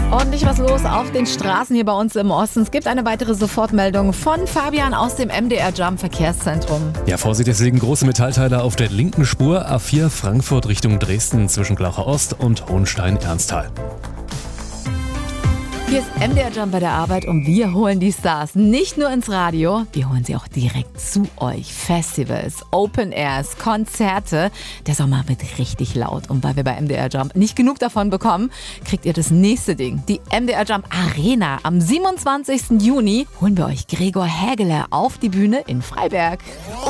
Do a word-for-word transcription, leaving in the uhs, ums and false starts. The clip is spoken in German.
Ordentlich was los auf den Straßen hier bei uns im Osten. Es gibt eine weitere Sofortmeldung von Fabian aus dem M D R Jump Verkehrszentrum. Ja, Vorsicht, es liegen große Metallteile auf der linken Spur A vier Frankfurt Richtung Dresden zwischen Glaucher Ost und Hohenstein-Ernsthal. Hier ist M D R Jump bei der Arbeit und wir holen die Stars nicht nur ins Radio, wir holen sie auch direkt zu euch. Festivals, Open Airs, Konzerte. Der Sommer wird richtig laut und weil wir bei M D R Jump nicht genug davon bekommen, kriegt ihr das nächste Ding. Die M D R Jump Arena. Am siebenundzwanzigsten Juni holen wir euch Gregor Hägeler auf die Bühne in Freiberg.